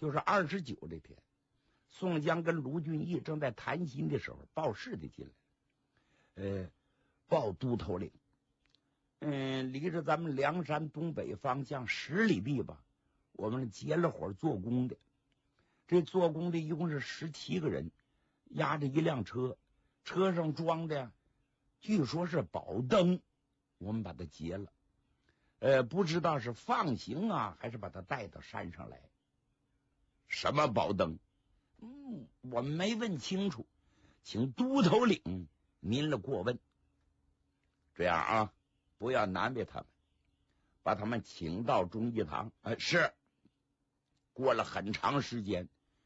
就是29这天，宋江跟卢俊义正在谈心的时候，报事的进来，报都头领，离着咱们梁山东北方向10里地吧，我们结了伙做工的。这做工的一共是17个人，押着一辆车，车上装的据说是宝灯，我们把它劫了。不知道是放行啊，还是把它带到山上来。什么宝灯？我们没问清楚，请都头领您了过问。这样啊，不要难为他们，把他们请到忠义堂。是。过了很长时间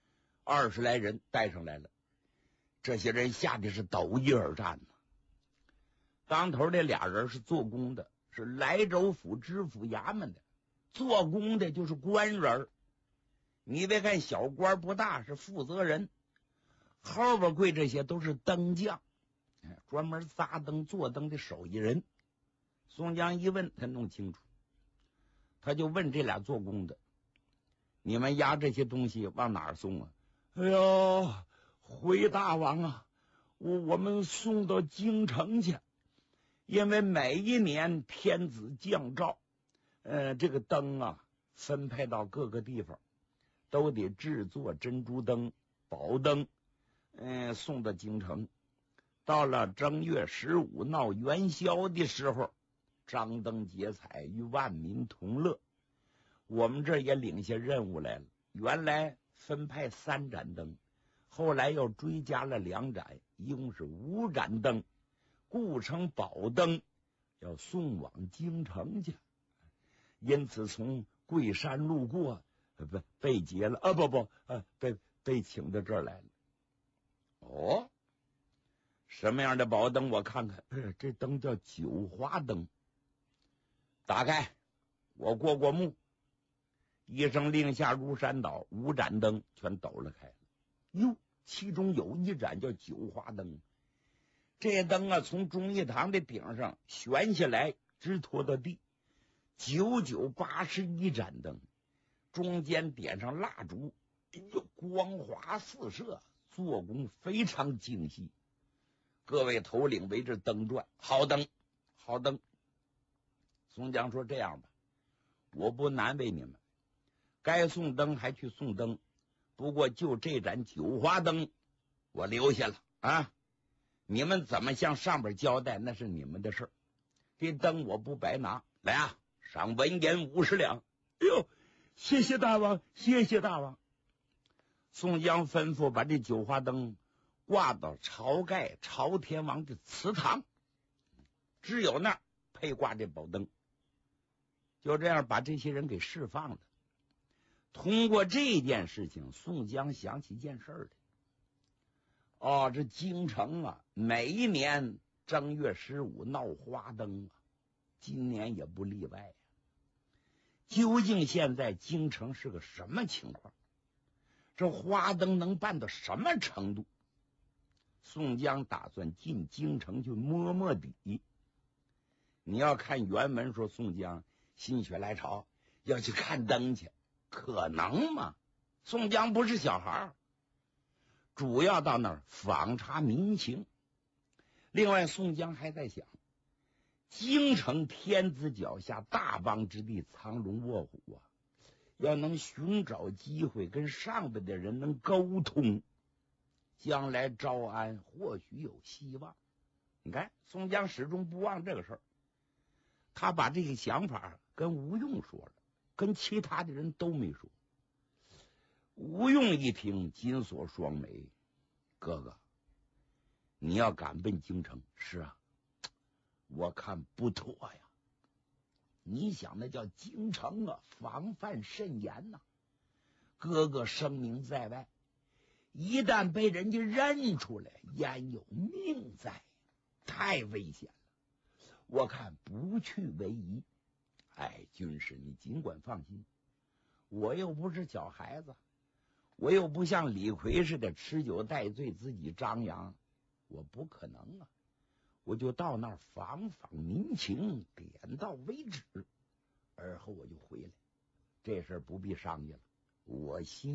，20来人带上来了。这些人下的是斗一而战呢。当头这俩人是做工的，是莱州府知府衙门的，做工的就是官人。你别看小官不大，是负责人，后边跪这些都是灯匠，专门扎灯做灯的手艺人。宋江一问，他弄清楚，他就问这俩做工的：你们押这些东西往哪儿送啊？哎呦，回大王啊，我们送到京城去，因为每一年天子降诏，这个灯啊分配到各个地方，都得制作珍珠灯、宝灯，送到京城。到了正月15闹元宵的时候，张灯结彩，与万民同乐。我们这也领下任务来了，原来分派3盏灯，后来又追加了2盏，一共是5盏灯，故称宝灯，要送往京城去。因此从桂山路过，被劫了被请到这儿来了。哦，什么样的宝灯？我看看，这灯叫九花灯。打开，我过过目。一声令下，如山倒，5盏灯全抖了开了。哟，其中有1盏叫九花灯。这灯啊，从忠义堂的顶上悬下来，直拖到地。9981盏灯，中间点上蜡烛，光华四射，做工非常精细。各位头领围着灯转，好灯，好灯。宋江说：“这样吧，我不难为你们，该送灯还去送灯，不过就这盏九花灯，我留下了啊。你们怎么向上边交代，那是你们的事儿。这灯我不白拿，来啊，赏文银50两。哎呦，谢谢大王，谢谢大王。”宋江吩咐把这九花灯挂到晁盖晁天王的祠堂，只有那儿配挂这宝灯。就这样把这些人给释放了。通过这件事情，宋江想起一件事来。这京城啊，每一年正月15闹花灯啊，今年也不例外啊。究竟现在京城是个什么情况？这花灯能办到什么程度？宋江打算进京城去摸摸底。你要看原文说宋江心血来潮要去看灯去，可能吗？宋江不是小孩，主要到那儿访查民情。另外宋江还在想，京城天子脚下，大邦之地，藏龙卧虎啊，要能寻找机会跟上边的人能沟通，将来招安或许有希望。你看宋江始终不忘这个事儿，他把这个想法跟吴用说了，跟其他的人都没说。吴用一听，紧锁双眉：“哥哥，你要敢奔京城？”“是啊，我看不妥呀。你想那叫京城啊，防范甚严呐。哥哥声名在外，一旦被人家认出来，焉有命在，太危险了。我看不去为宜。军师你尽管放心，我又不是小孩子，我又不像李逵似的吃酒戴罪自己张扬，我不可能啊。我就到那儿访访民情，点到为止，而后我就回来。这事儿不必商议了，我心